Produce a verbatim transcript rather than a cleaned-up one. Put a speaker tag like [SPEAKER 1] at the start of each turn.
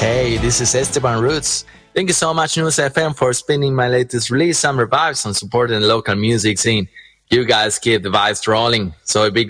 [SPEAKER 1] Hey, this is Esteban Roots. Thank you so much, News F M, for spinning my latest release, Summer Vibes, and supporting the local music scene. You guys keep the vibes rolling. So a big